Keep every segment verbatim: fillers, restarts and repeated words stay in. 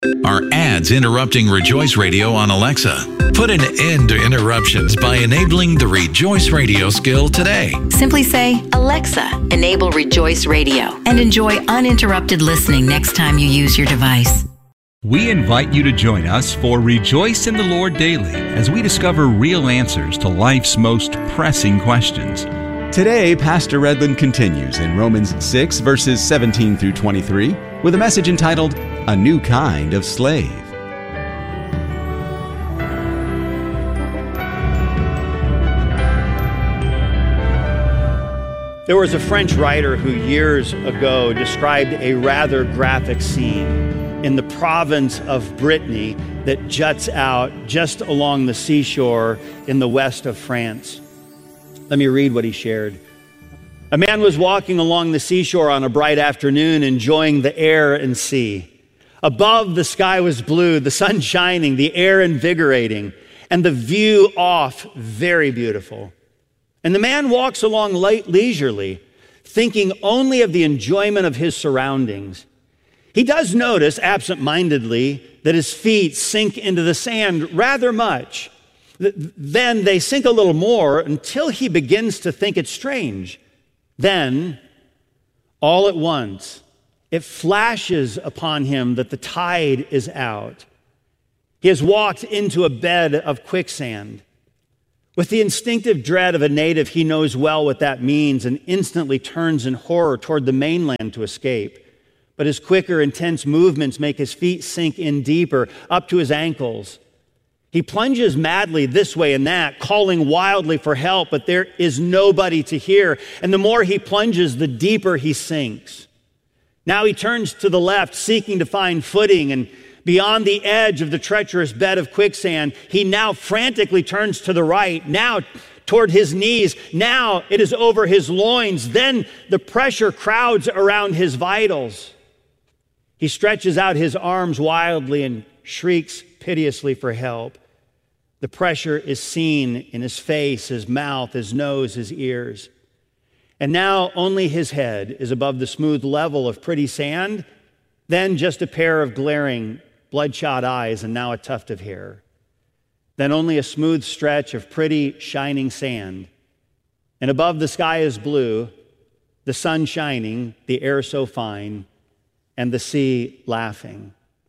Are ads interrupting Rejoice Radio on Alexa? Put an end to interruptions by enabling the Rejoice Radio skill today. Simply say, Alexa, enable Rejoice Radio, and enjoy uninterrupted listening next time you use your device. We invite you to join us for Rejoice in the Lord Daily as we discover real answers to life's most pressing questions. Today, Pastor Redland continues in Romans six, verses seventeen through twenty-three, with a message entitled, A New Kind of Slave. There was a French writer who years ago described a rather graphic scene in the province of Brittany that juts out just along the seashore in the west of France. Let me read what he shared. A man was walking along the seashore on a bright afternoon, enjoying the air and sea. Above, the sky was blue, the sun shining, the air invigorating, and the view off very beautiful. And the man walks along leisurely, thinking only of the enjoyment of his surroundings. He does notice, absent-mindedly, that his feet sink into the sand rather much. Then they sink a little more until he begins to think it strange. Then, all at once, it flashes upon him that the tide is out. He has walked into a bed of quicksand. With the instinctive dread of a native, he knows well what that means and instantly turns in horror toward the mainland to escape. But his quicker, intense movements make his feet sink in deeper, up to his ankles. He plunges madly this way and that, calling wildly for help, but there is nobody to hear. And the more he plunges, the deeper he sinks. Now he turns to the left, seeking to find footing, and beyond the edge of the treacherous bed of quicksand, he now frantically turns to the right, now toward his knees. Now it is over his loins. Then the pressure crowds around his vitals. He stretches out his arms wildly and shrieks piteously for help. The pressure is seen in his face, his mouth, his nose, his ears. And now only his head is above the smooth level of pretty sand, then just a pair of glaring, bloodshot eyes, and now a tuft of hair. Then only a smooth stretch of pretty, shining sand. And above the sky is blue, the sun shining, the air so fine, and the sea laughing.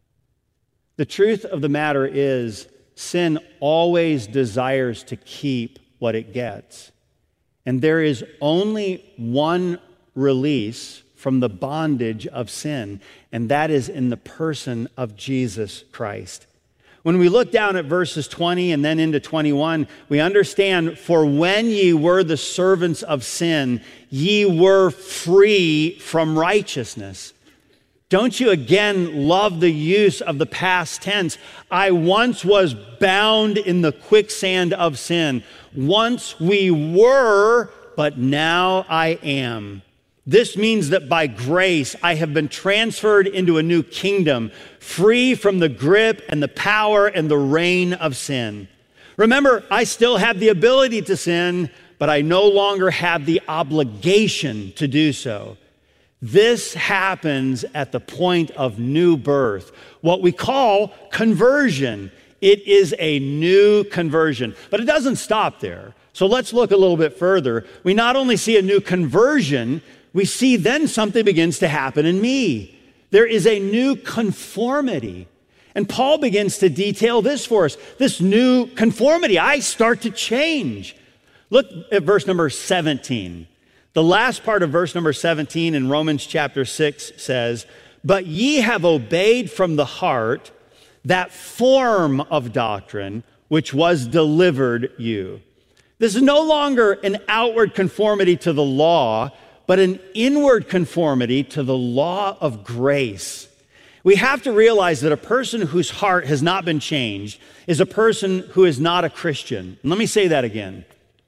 The truth of the matter is, sin always desires to keep what it gets. And there is only one release from the bondage of sin, and that is in the person of Jesus Christ. When we look down at verses twenty and then into twenty-one, we understand, for when ye were the servants of sin, ye were free from righteousness. Don't you again love the use of the past tense? I once was bound in the quicksand of sin. Once we were, but now I am. This means that by grace, I have been transferred into a new kingdom, free from the grip and the power and the reign of sin. Remember, I still have the ability to sin, but I no longer have the obligation to do so. This happens at the point of new birth, what we call conversion. It is a new conversion, but it doesn't stop there. So let's look a little bit further. We not only see a new conversion, we see then something begins to happen in me. There is a new conformity. And Paul begins to detail this for us, this new conformity. I start to change. Look at verse number seventeen. The last part of verse number seventeen in Romans chapter six says, but ye have obeyed from the heart that form of doctrine which was delivered you. This is no longer an outward conformity to the law, but an inward conformity to the law of grace. We have to realize that a person whose heart has not been changed is a person who is not a Christian. And let me say that again.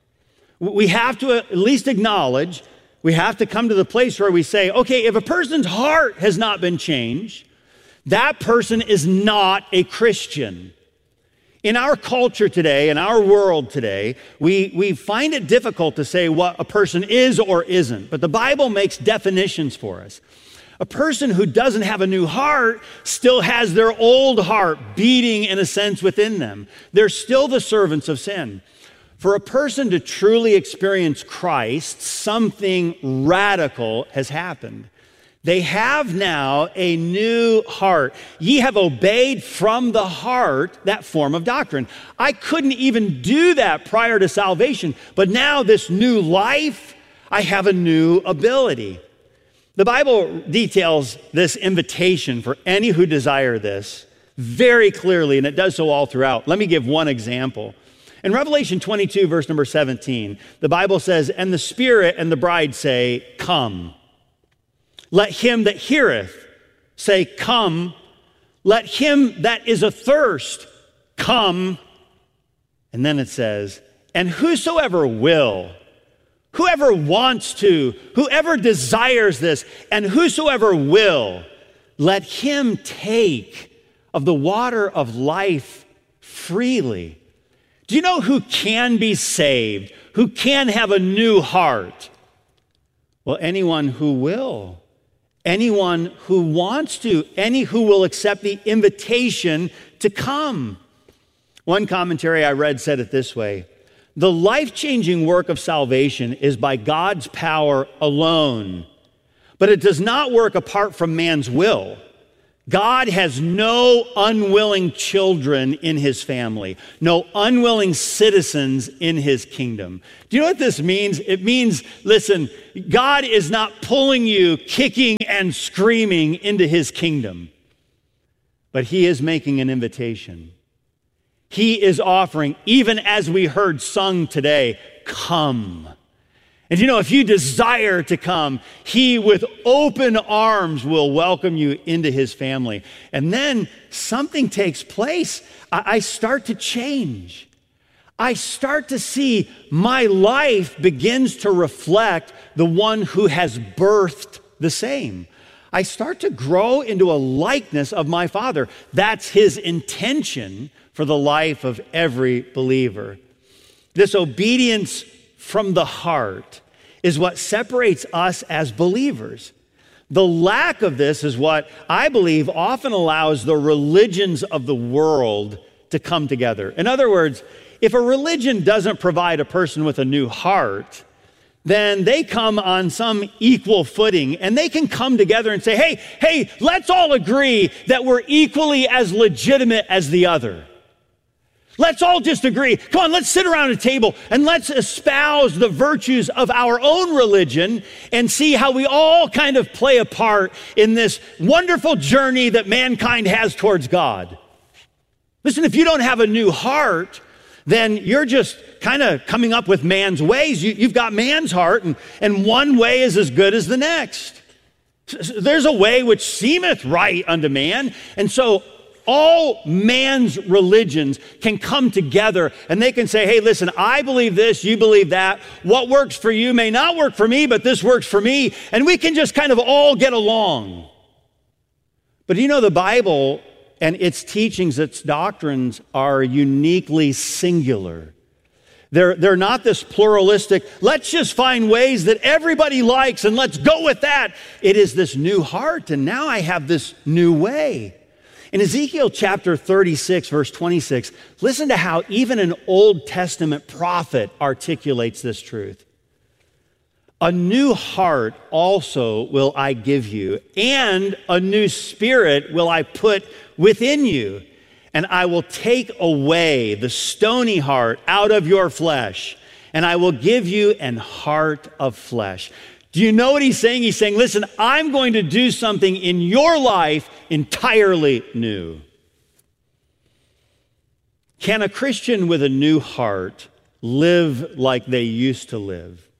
We have to at least acknowledge, we have to come to the place where we say, okay, if a person's heart has not been changed, that person is not a Christian. In our culture today, in our world today, we, we find it difficult to say what a person is or isn't, but the Bible makes definitions for us. A person who doesn't have a new heart still has their old heart beating, in a sense, within them. They're still the servants of sin. For a person to truly experience Christ, something radical has happened. They have now a new heart. Ye have obeyed from the heart that form of doctrine. I couldn't even do that prior to salvation, but now this new life, I have a new ability. The Bible details this invitation for any who desire this very clearly, and it does so all throughout. Let me give one example. In Revelation twenty-two, verse number seventeen, the Bible says, "And the Spirit and the bride say, Come. Let him that heareth say, Come. Let him that is athirst come." And then it says, "And whosoever will," whoever wants to, whoever desires this, and whosoever will, let him take of the water of life freely. Do you know who can be saved? Who can have a new heart? Well, anyone who will. Anyone who wants to. Any who will accept the invitation to come. One commentary I read said it this way: the life-changing work of salvation is by God's power alone, but it does not work apart from man's will. God has no unwilling children in his family, no unwilling citizens in his kingdom. Do you know what this means? It means, listen, God is not pulling you kicking and screaming into his kingdom, but he is making an invitation. He is offering, even as we heard sung today, come. And you know, if you desire to come, he with open arms will welcome you into his family. And then something takes place. I, I start to change. I start to see my life begins to reflect the one who has birthed the same. I start to grow into a likeness of my Father. That's his intention for the life of every believer. This obedience from the heart is what separates us as believers. The lack of this is what I believe often allows the religions of the world to come together. In other words, if a religion doesn't provide a person with a new heart, then they come on some equal footing and they can come together and say, hey, hey, let's all agree that we're equally as legitimate as the other. Let's all just agree. Come on, let's sit around a table and let's espouse the virtues of our own religion and see how we all kind of play a part in this wonderful journey that mankind has towards God. Listen, if you don't have a new heart, then you're just kind of coming up with man's ways. You, you've got man's heart, and, and one way is as good as the next. There's a way which seemeth right unto man, and so all man's religions can come together and they can say, hey, listen, I believe this, you believe that. What works for you may not work for me, but this works for me. And we can just kind of all get along. But you know, the Bible and its teachings, its doctrines are uniquely singular. They're, they're not this pluralistic, let's just find ways that everybody likes and let's go with that. It is this new heart, and now I have this new way. In Ezekiel chapter thirty-six, verse twenty-six, listen to how even an Old Testament prophet articulates this truth. A new heart also will I give you, and a new spirit will I put within you, and I will take away the stony heart out of your flesh, and I will give you an heart of flesh. Do you know what he's saying? He's saying, listen, I'm going to do something in your life entirely new. Can a Christian with a new heart live like they used to live?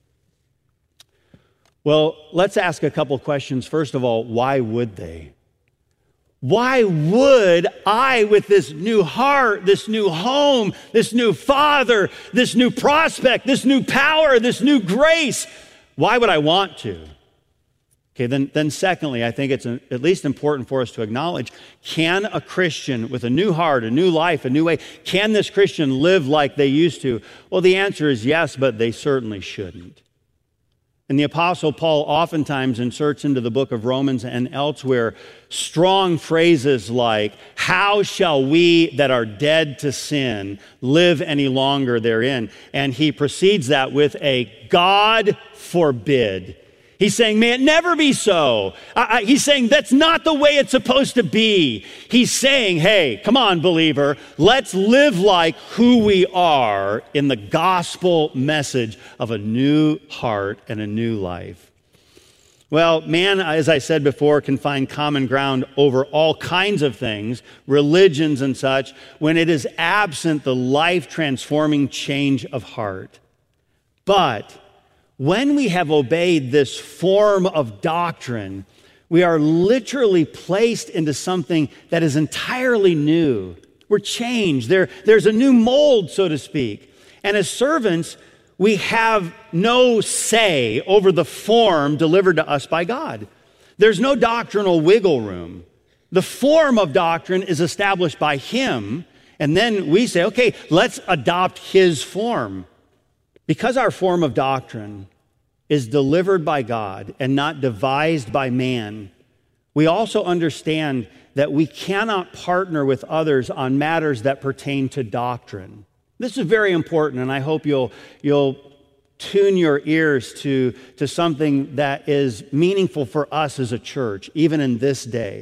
Well, let's ask a couple questions. First of all, why would they? Why would I, with this new heart, this new home, this new father, this new prospect, this new power, this new grace, why would I want to? Okay, then, then secondly, I think it's a, at least important for us to acknowledge, can a Christian with a new heart, a new life, a new way, can this Christian live like they used to? Well, the answer is yes, but they certainly shouldn't. And the Apostle Paul oftentimes inserts into the book of Romans and elsewhere strong phrases like, how shall we that are dead to sin live any longer therein? And he precedes that with a God forbid. He's saying, may it never be so. I, I, he's saying that's not the way it's supposed to be. He's saying, hey, come on, believer, let's live like who we are in the gospel message of a new heart and a new life. Well, man, as I said before, can find common ground over all kinds of things, religions and such, when it is absent the life-transforming change of heart. But when we have obeyed this form of doctrine, we are literally placed into something that is entirely new. We're changed. There, there's a new mold, so to speak. And as servants, we have no say over the form delivered to us by God. There's no doctrinal wiggle room. The form of doctrine is established by Him, and then we say, okay, let's adopt His form. Because our form of doctrine is delivered by God and not devised by man, we also understand that we cannot partner with others on matters that pertain to doctrine. This is very important, and I hope you'll, you'll tune your ears to, to something that is meaningful for us as a church, even in this day.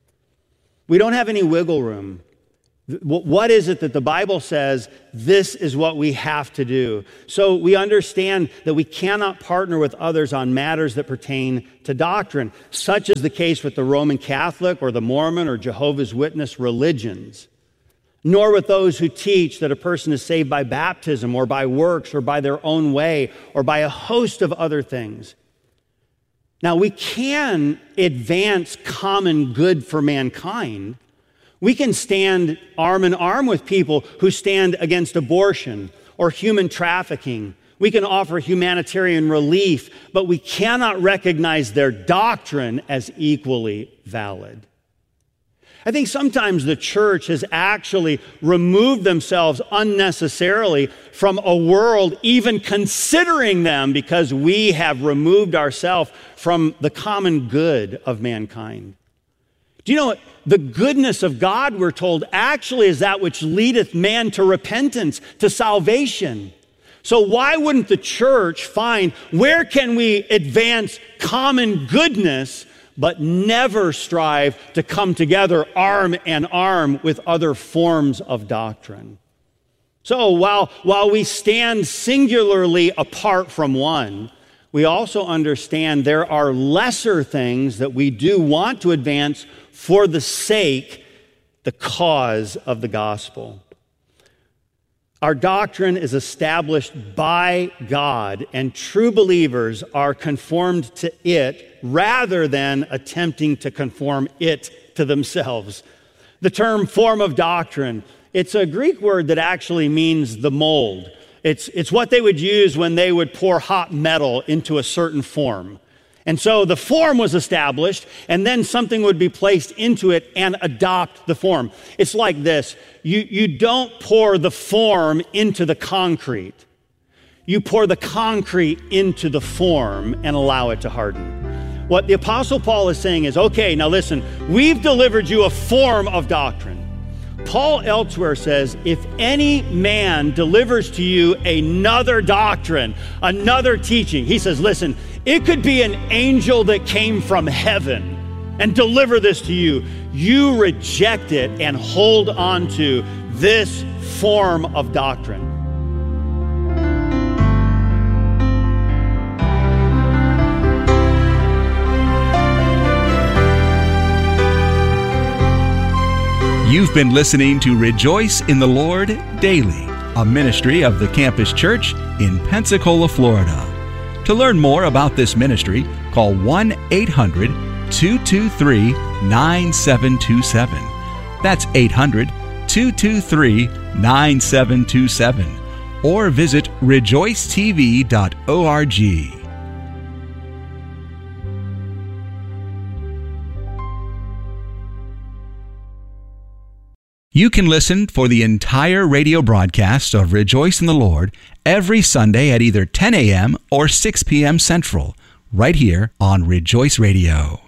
We don't have any wiggle room. What is it that the Bible says this is what we have to do? So we understand that we cannot partner with others on matters that pertain to doctrine, such as the case with the Roman Catholic or the Mormon or Jehovah's Witness religions, nor with those who teach that a person is saved by baptism or by works or by their own way or by a host of other things. Now, we can advance common good for mankind. We can stand arm in arm with people who stand against abortion or human trafficking. We can offer humanitarian relief, but we cannot recognize their doctrine as equally valid. I think sometimes the church has actually removed themselves unnecessarily from a world even considering them because we have removed ourselves from the common good of mankind. Do you know what? The goodness of God, we're told, actually is that which leadeth man to repentance, to salvation. So why wouldn't the church find where can we advance common goodness but never strive to come together arm in arm with other forms of doctrine? So while, while we stand singularly apart from one, we also understand there are lesser things that we do want to advance for the sake, the cause of the gospel. Our doctrine is established by God, and true believers are conformed to it rather than attempting to conform it to themselves. The term form of doctrine, it's a Greek word that actually means the mold. It's, it's what they would use when they would pour hot metal into a certain form. And so the form was established, and then something would be placed into it and adopt the form. It's like this. You, you don't pour the form into the concrete. You pour the concrete into the form and allow it to harden. What the Apostle Paul is saying is, okay, now listen, we've delivered you a form of doctrine. Paul elsewhere says, if any man delivers to you another doctrine, another teaching, he says, listen, it could be an angel that came from heaven and deliver this to you. You reject it and hold on to this form of doctrine. You've been listening to Rejoice in the Lord Daily, a ministry of the Campus Church in Pensacola, Florida. To learn more about this ministry, call one eight hundred two two three nine seven two seven. That's eight hundred two two three nine seven two seven. Or visit rejoice t v dot org. You can listen for the entire radio broadcast of Rejoice in the Lord every Sunday at either ten a.m. or six p.m. Central, right here on Rejoice Radio.